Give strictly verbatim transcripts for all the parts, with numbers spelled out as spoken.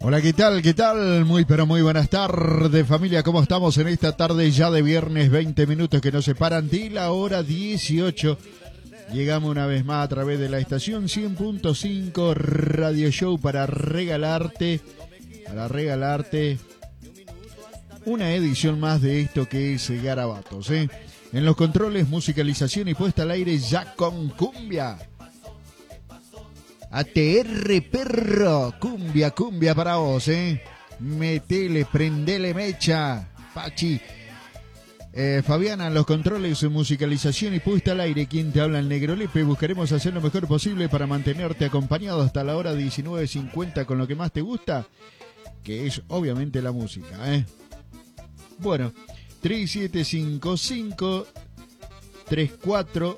Hola, ¿qué tal? ¿Qué tal? Muy, pero muy buenas tardes, familia. ¿Cómo estamos en esta tarde ya de viernes? veinte minutos que nos separan de la hora dieciocho. Llegamos una vez más a través de la estación cien punto cinco Radio Show para regalarte, para regalarte una edición más de esto que es Garabatos, ¿eh? En los controles, musicalización y puesta al aire ya con cumbia. A T R, perro, cumbia, cumbia para vos, ¿eh? Metele, prendele mecha, Pachi. Eh, Fabiana, en los controles, musicalización y puesta al aire, quien te habla, el Negro Lepe. Buscaremos hacer lo mejor posible para mantenerte acompañado hasta la hora diecinueve cincuenta con lo que más te gusta, que es obviamente la música, ¿eh? Bueno, tres siete cinco cinco tres cuatro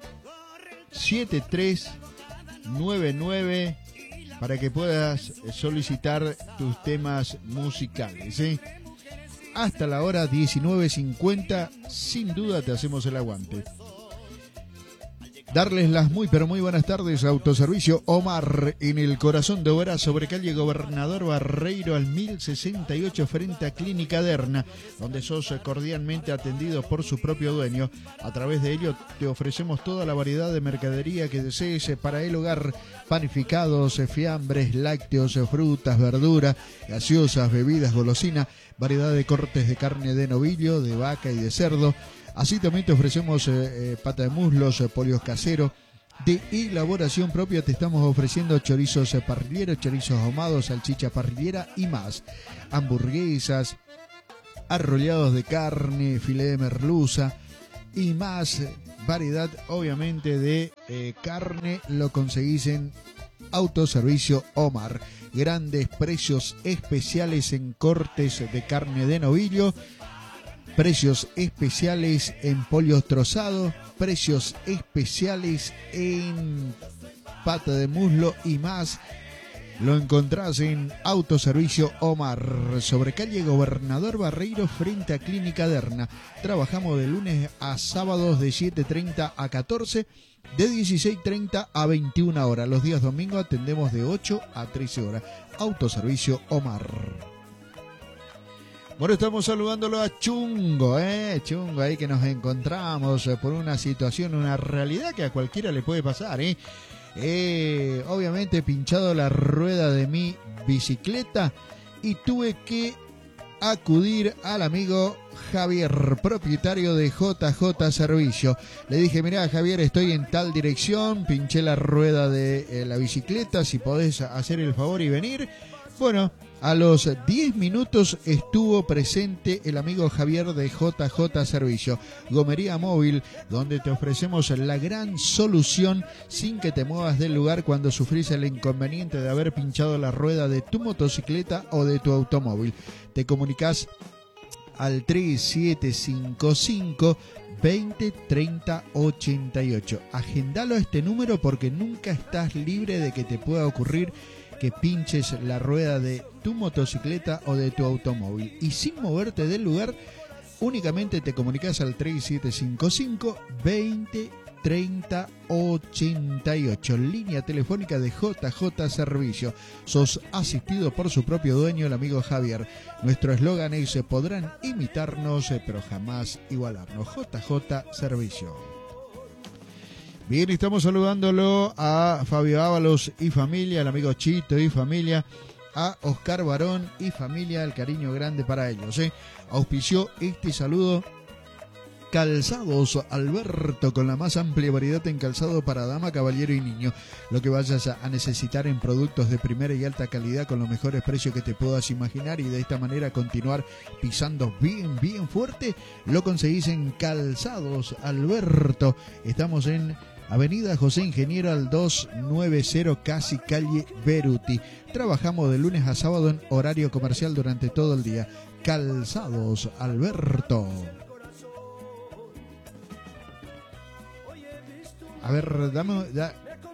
siete tres nueve nueve para que puedas solicitar tus temas musicales, ¿eh? Hasta la hora diecinueve cincuenta, sin duda te hacemos el aguante. Darles las muy pero muy buenas tardes a Autoservicio Omar en el corazón de Obra, sobre calle Gobernador Barreiro al mil sesenta y ocho frente a Clínica Derna, donde sos cordialmente atendido por su propio dueño. A través de ello te ofrecemos toda la variedad de mercadería que desees para el hogar: panificados, fiambres, lácteos, frutas, verduras, gaseosas, bebidas, golosina, variedad de cortes de carne de novillo, de vaca y de cerdo. Así también te ofrecemos eh, eh, pata de muslos, eh, polios caseros de elaboración propia. Te estamos ofreciendo chorizos eh, parrilleros, chorizos ahumados, salchicha parrillera y más. Hamburguesas, arrollados de carne, filé de merluza y más variedad, obviamente, de eh, carne. Lo conseguís en Autoservicio Omar. Grandes precios especiales en cortes de carne de novillo. Precios especiales en polios trozados, precios especiales en pata de muslo y más. Lo encontrás en Autoservicio Omar, sobre calle Gobernador Barreiro frente a Clínica Derna. Trabajamos de lunes a sábados de siete treinta a catorce, de dieciséis treinta a veintiuna horas. Los días domingos atendemos de ocho a trece horas. Autoservicio Omar. Bueno, estamos saludándolo a Chungo, ¿eh? Chungo, ahí que nos encontramos por una situación, una realidad que a cualquiera le puede pasar, ¿eh? Eh, obviamente pinchado la rueda de mi bicicleta y tuve que acudir al amigo Javier, propietario de J J Servicio. Le dije: mirá, Javier, estoy en tal dirección, pinché la rueda de eh, la bicicleta, si podés hacer el favor y venir. Bueno, a los diez minutos estuvo presente el amigo Javier de J J Servicio, gomería móvil, donde te ofrecemos la gran solución sin que te muevas del lugar cuando sufrís el inconveniente de haber pinchado la rueda de tu motocicleta o de tu automóvil. Te comunicás al tres siete cinco cinco veinte treinta ochenta y ocho. Agendalo a este número porque nunca estás libre de que te pueda ocurrir que pinches la rueda de tu motocicleta o de tu automóvil. Y sin moverte del lugar, únicamente te comunicas al tres siete cinco cinco veinte treinta ochenta y ocho. Línea telefónica de J J Servicio. Sos asistido por su propio dueño, el amigo Javier. Nuestro eslogan es: podrán imitarnos, pero jamás igualarnos. J J Servicio. Bien, estamos saludándolo a Fabio Ábalos y familia, al amigo Chito y familia, a Oscar Barón y familia, el cariño grande para ellos, ¿eh? Auspició este saludo Calzados Alberto, con la más amplia variedad en calzado para dama, caballero y niño. Lo que vayas a necesitar en productos de primera y alta calidad con los mejores precios que te puedas imaginar, y de esta manera continuar pisando bien, bien fuerte, lo conseguís en Calzados Alberto. Estamos en Avenida José Ingeniero al doscientos noventa, casi calle Beruti. Trabajamos de lunes a sábado en horario comercial durante todo el día. Calzados Alberto. A ver, dame, da,